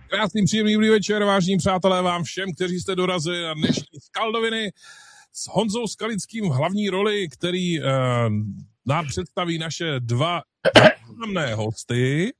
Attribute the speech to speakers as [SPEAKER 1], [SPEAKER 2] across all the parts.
[SPEAKER 1] Krásný, příjemný dobrý večer, vážení přátelé, vám všem, kteří jste dorazili na dnešní Skaldoviny s Honzou Skalickým v hlavní roli, který nám představí naše dva významné hosty.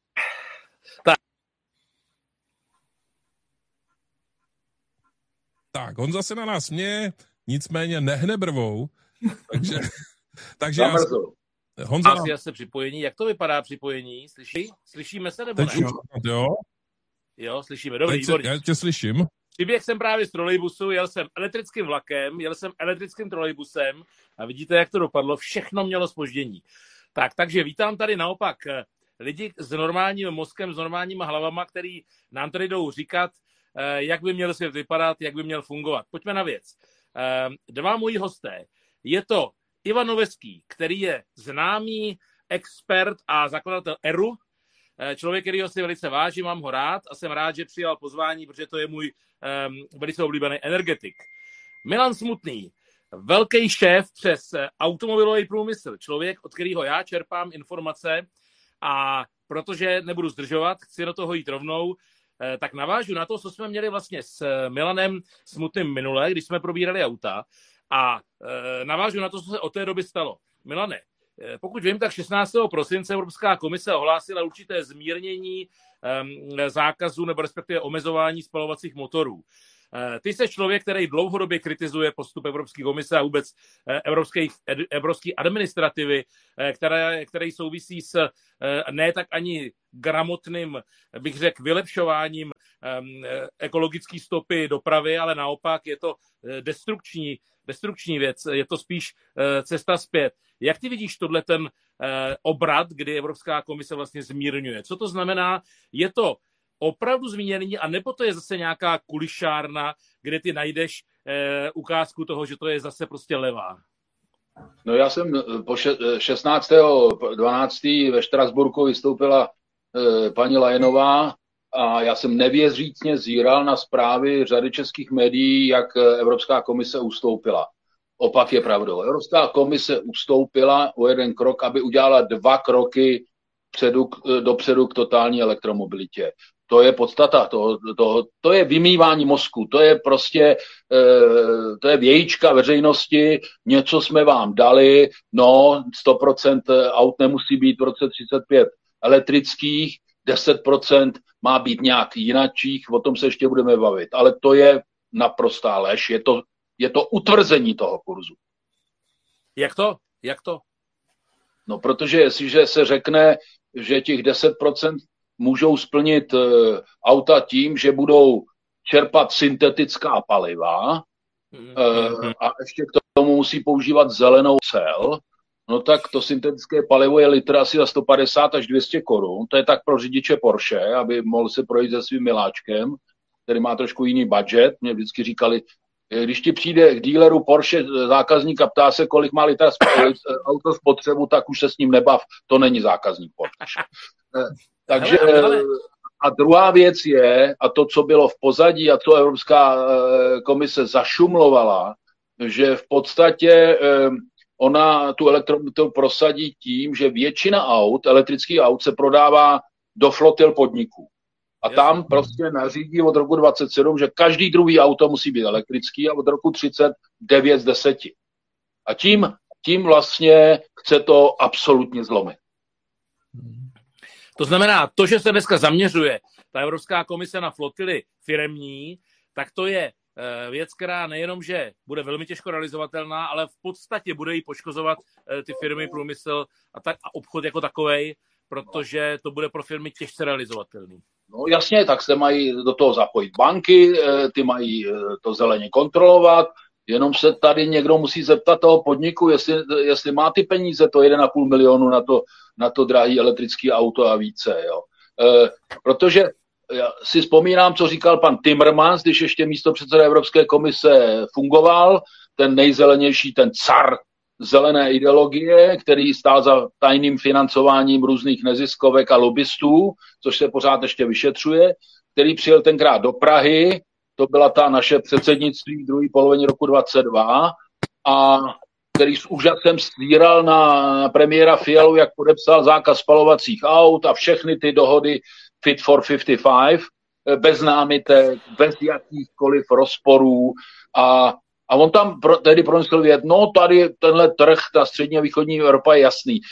[SPEAKER 1] Tak, Honza se na nás směje, nicméně nehne brvou, takže
[SPEAKER 2] Honza... Asi se připojení, jak to vypadá připojení? Slyšíme se nebo ne? Jo, slyšíme, dobrý.
[SPEAKER 1] Já tě slyším.
[SPEAKER 2] Přiběh jsem právě z trolejbusu, jel jsem elektrickým vlakem, jel jsem elektrickým trolejbusem a vidíte, jak to dopadlo, všechno mělo zpoždění. Takže vítám tady naopak lidi s normálním mozkem, s normálníma hlavama, který nám tady jdou říkat, jak by měl svět vypadat, jak by měl fungovat. Pojďme na věc. Dva moji hosté. Je to Ivan Noveský, který je známý expert a zakladatel ERU, člověk, kterýho si velice vážím, mám ho rád a jsem rád, že přijal pozvání, protože to je můj velice oblíbený energetik. Milan Smutný, velký šéf přes automobilový průmysl, člověk, od kterého já čerpám informace a protože nebudu zdržovat, chci do toho jít rovnou, tak navážu na to, co jsme měli vlastně s Milanem Smutným minule, když jsme probírali auta a navážu na to, co se od té doby stalo. Milane, pokud vím, tak 16. prosince Evropská komise ohlásila určité zmírnění zákazu nebo respektive omezování spalovacích motorů. Ty jsi člověk, který dlouhodobě kritizuje postup Evropské komise a vůbec evropské administrativy, které souvisí s ne tak ani gramotným, bych řekl, vylepšováním ekologické stopy dopravy, ale naopak je to destrukční věc, je to spíš cesta zpět. Jak ty vidíš tohle ten obrat, kdy Evropská komise vlastně zmírňuje? Co to znamená? Je to opravdu zmíněný, anebo to je zase nějaká kulišárna, kde ty najdeš ukázku toho, že to je zase prostě levá?
[SPEAKER 3] No já jsem po 16.12. ve Štrasburku vystoupila paní Lajenová a já jsem nevěřícně zíral na zprávy řady českých médií, jak Evropská komise ustoupila. Opak je pravdou. Evropská komise ustoupila o jeden krok, aby udělala 2 kroky dopředu k totální elektromobilitě. To je podstata, to je vymývání mozku, to je prostě, to je vějíčka veřejnosti, něco jsme vám dali, 100% aut nemusí být v roce 35 elektrických, 10% má být nějak jinačích, o tom se ještě budeme bavit, ale to je naprostá lež, je to utvrzení toho kurzu.
[SPEAKER 2] Jak to?
[SPEAKER 3] No, protože jestliže se řekne, že těch 10% můžou splnit auta tím, že budou čerpat syntetická paliva a ještě k tomu musí používat zelenou ocel, no tak to syntetické palivo je litr asi za 150 až 200 korun. To je tak pro řidiče Porsche, aby mohl se projít se svým miláčkem, který má trošku jiný budget. Mě vždycky říkali, když ti přijde k díleru Porsche zákazník a ptá se, kolik má litr auto spotřebu, tak už se s ním nebav, to není zákazník Porsche. Takže a druhá věc je, a to, co bylo v pozadí a co Evropská komise zašumlovala, že v podstatě ona tu elektromobilitu prosadí tím, že většina elektrických aut se prodává do flotil podniků. A tam prostě nařídí od roku 27, že každý druhý auto musí být elektrický a od roku 30 9 z 10. A tím vlastně chce to absolutně zlomit.
[SPEAKER 2] To znamená, to, že se dneska zaměřuje ta Evropská komise na flotily firemní, tak to je věc, která nejenom, že bude velmi těžko realizovatelná, ale v podstatě bude jí poškozovat ty firmy, průmysl a obchod jako takovej, protože to bude pro firmy těžce realizovatelný.
[SPEAKER 3] No jasně, tak se mají do toho zapojit banky, ty mají to zeleně kontrolovat, jenom se tady někdo musí zeptat toho podniku, jestli má ty peníze, to 1,5 milionu na to drahé elektrické auto a více. Jo. Protože já si vzpomínám, co říkal pan Timmermans, když ještě místopředseda Evropské komise fungoval, ten nejzelenější, ten car zelené ideologie, který stál za tajným financováním různých neziskovek a lobbystů, což se pořád ještě vyšetřuje, který přijel tenkrát do Prahy, to byla ta naše předsednictví v druhé polovině roku 2022 a který s úžasem svíral na premiéra Fialu, jak podepsal zákaz spalovacích aut a všechny ty dohody Fit for 55 bez námitek, bez jakýchkoliv rozporů a on tam tedy pronesl vědět, no tady tenhle trh, ta střední a východní Evropa je jasný.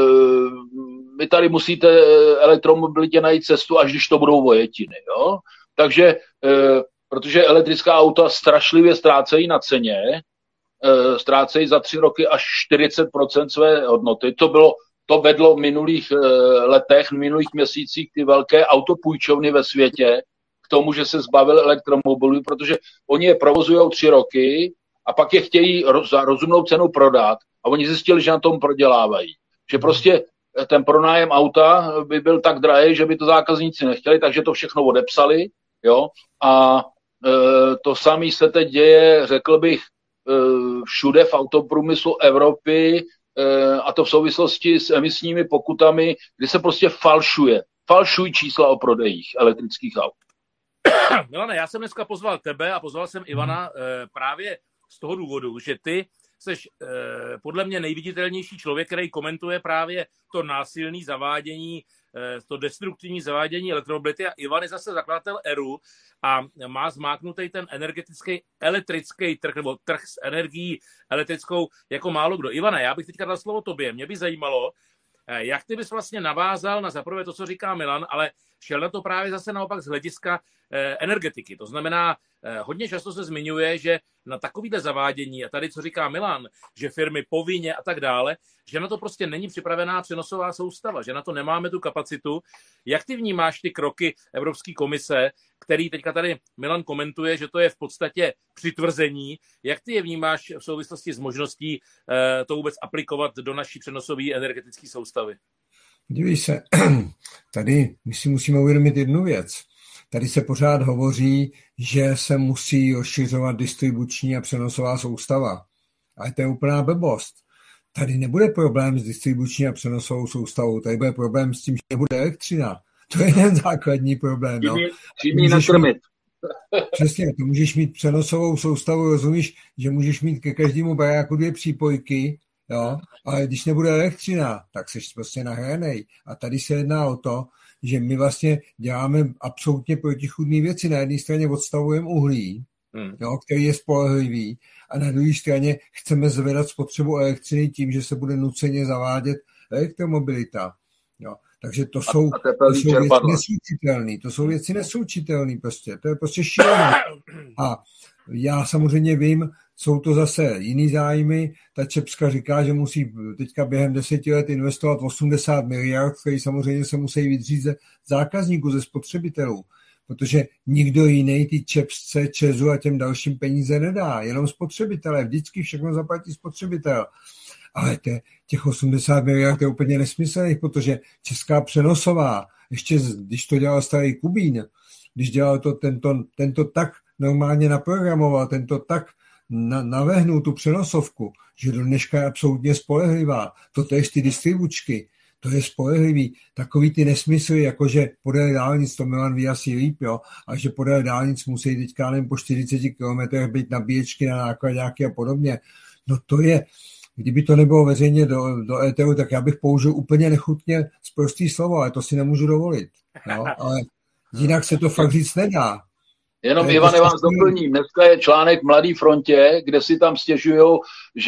[SPEAKER 3] Vy tady musíte elektromobilitě najít cestu, až když to budou vojetiny. Jo? Takže, protože elektrická auta strašlivě ztrácejí na ceně, ztrácejí za 3 roky až 40% své hodnoty. To vedlo v minulých letech, v minulých měsících ty velké autopůjčovny ve světě k tomu, že se zbavili elektromobilů, protože oni je provozují 3 roky a pak je chtějí za rozumnou cenu prodat a oni zjistili, že na tom prodělávají. Že prostě ten pronájem auta by byl tak drahý, že by to zákazníci nechtěli, takže to všechno odepsali. Jo? A to samé se teď děje, řekl bych, všude v autoprůmyslu Evropy, a to v souvislosti s emisními pokutami, kdy se prostě falšují čísla o prodejích elektrických aut.
[SPEAKER 2] Milane, já jsem dneska pozval tebe a pozval jsem Ivana právě z toho důvodu, že ty seš podle mě nejviditelnější člověk, který komentuje právě to násilné zavádění, to destruktivní zavádění elektromobility, a Ivan je zase zakladatel ERU a má zmáknutý ten energetický elektrický trh, nebo trh s energií elektrickou jako málo kdo. Ivane, já bych teďka dal slovo tobě. Mě by zajímalo, jak ty bys vlastně navázal na zaprvé to, co říká Milan, ale šel na to právě zase naopak z hlediska energetiky. To znamená, hodně často se zmiňuje, že na takovýhle zavádění, a tady co říká Milan, že firmy povinně a tak dále, že na to prostě není připravená přenosová soustava, že na to nemáme tu kapacitu. Jak ty vnímáš ty kroky Evropské komise, který teďka tady Milan komentuje, že to je v podstatě přitvrzení. Jak ty je vnímáš v souvislosti s možností to vůbec aplikovat do naší přenosové energetické soustavy?
[SPEAKER 4] Dívej se, tady my si musíme uvědomit jednu věc. Tady se pořád hovoří, že se musí rozšiřovat distribuční a přenosová soustava. Ale to je úplná blbost. Tady nebude problém s distribuční a přenosovou soustavou, tady bude problém s tím, že nebude elektřina. To je ten základní problém. No.
[SPEAKER 3] Čím ji nakrmit.
[SPEAKER 4] Přesně, to můžeš mít přenosovou soustavu, rozumíš, že můžeš mít ke každému baráku 2 přípojky, jo, ale když nebude elektřina, tak seš prostě nahranej. A tady se jedná o to, že my vlastně děláme absolutně protichůdné věci. Na jedné straně odstavujeme uhlí, jo, který je spolehlivý, a na druhé straně chceme zvedat spotřebu elektřiny tím, že se bude nuceně zavádět elektromobilita. Jo. Takže to jsou věci neslučitelné. To jsou věci neslučitelné prostě. To je prostě šílené. A já samozřejmě vím, jsou to zase jiný zájmy. Ta Čepska říká, že musí teďka během 10 let investovat 80 miliard, který samozřejmě se musí vydřít ze zákazníků, ze spotřebitelů. Protože nikdo jiný ty Čepsce, Česu a těm dalším peníze nedá. Jenom spotřebitelé. Vždycky všechno zaplatí spotřebitel. Ale těch 80 miliard je úplně nesmyslných, protože Česká přenosová, ještě když to dělal starý Kubín, když dělal to tento tak normálně naprogramoval, tento tak navehnul tu přenosovku, že do dneška je absolutně spolehlivá. Toto je ty distribučky, to je spolehlivý. Takový ty nesmysly, jakože podél dálnic, to Milan ví asi líp, jo, a že podél dálnic musí teďka po 40 kilometrech být nabíječky na nákladáky a podobně. No to je, kdyby to nebylo veřejně do éteru, tak já bych použil úplně nechutně sprostý slovo, ale to si nemůžu dovolit. Jo? Ale jinak se to fakt říct nedá.
[SPEAKER 3] Jenom Ivane vás doplním. Dneska je článek v Mladé frontě, kde si tam stěžujou,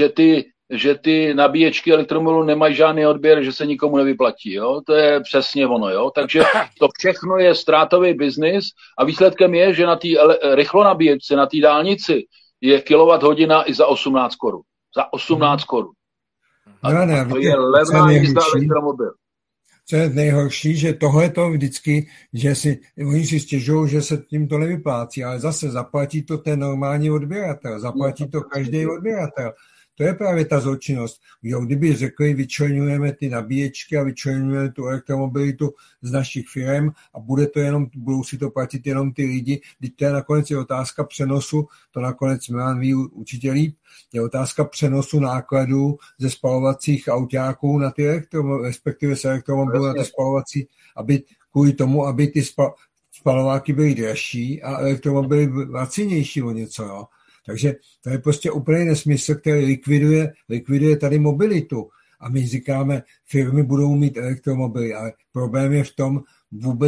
[SPEAKER 3] že ty nabíječky elektromobilů nemají žádný odběr, že se nikomu nevyplatí. Jo? To je přesně ono. Jo? Takže to všechno je ztrátový biznis a výsledkem je, že na té rychlonabíječce, na té dálnici je kilowatthodina i za 18 korun. Za 18 korun.
[SPEAKER 4] A
[SPEAKER 3] to je levná jízda elektromobil.
[SPEAKER 4] Co je nejhorší, že tohle to vždycky, že oni si stěžují, že se tím to nevyplácí, ale zase zaplatí to ten normální odběratel, zaplatí to každý odběratel. To je právě ta zločinnost. Jo, kdyby řekli, vyčleňujeme ty nabíječky a vyčleňujeme tu elektromobilitu z našich firm a budou si to platit jenom ty lidi, když to je nakonec je otázka přenosu, to nakonec Milan ví určitě líp, je otázka přenosu nákladů ze spalovacích autáků na ty respektive z elektromobilů na ty spalovací, kvůli tomu, aby ty spalováky byly dražší a elektromobily lacinější o něco, jo. Takže to je prostě úplný nesmysl, který likviduje tady mobilitu. A my říkáme, firmy budou mít elektromobily, ale problém je v tom vůbec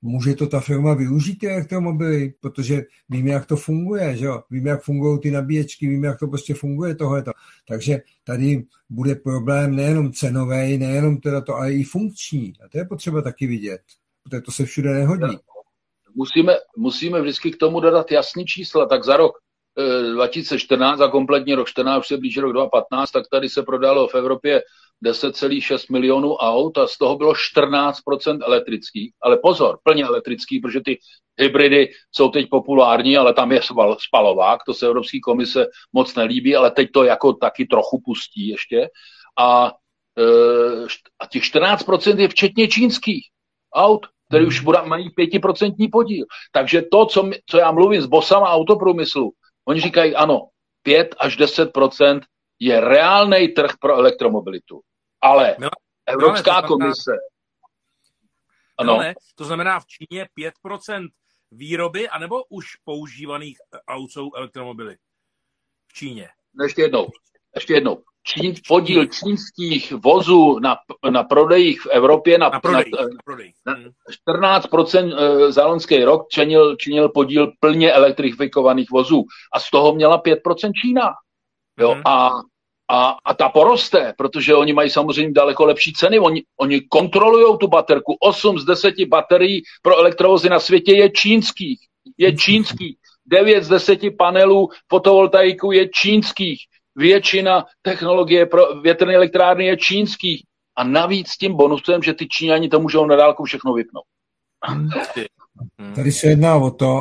[SPEAKER 4] může to ta firma využít ty elektromobily, protože víme, jak to funguje, že jo? Víme, jak fungují ty nabíječky, víme, jak to prostě funguje tohleto. Takže tady bude problém nejenom cenový, nejenom teda to, ale i funkční. A to je potřeba taky vidět, protože to se všude nehodí.
[SPEAKER 3] Musíme vždycky k tomu dodat jasný čísla, tak za rok 2014 a kompletně rok 14, už se blíží rok 2015, tak tady se prodalo v Evropě 10,6 milionů aut a z toho bylo 14% elektrických. Ale pozor, plně elektrických, protože ty hybridy jsou teď populární, ale tam je spalovák, to se Evropské komise moc nelíbí, ale teď to jako taky trochu pustí ještě. A těch 14% je včetně čínských aut, které už mají 5% podíl. Takže to, co já mluvím s bosama autoprůmyslu, oni říkají, ano, 5 až 10% je reálnej trh pro elektromobilitu. Ale Evropská komise...
[SPEAKER 2] Ano. To znamená v Číně 5% výroby, anebo už používaných aut jsou elektromobily? V Číně.
[SPEAKER 3] Ještě jednou. Podíl čínských vozů na prodejích v Evropě na 14% za loňský rok činil podíl plně elektrifikovaných vozů. A z toho měla 5% Čína. Jo? A ta poroste, protože oni mají samozřejmě daleko lepší ceny. Oni kontrolují tu baterku. 8 z 10 baterií pro elektrovozy na světě je čínských. 9 z 10 panelů fotovoltaiku je čínských. Většina technologie pro větrné elektrárny je čínských. A navíc s tím bonusem, že ty Číňani to můžou na dálku všechno vypnout.
[SPEAKER 4] Tady se jedná o to,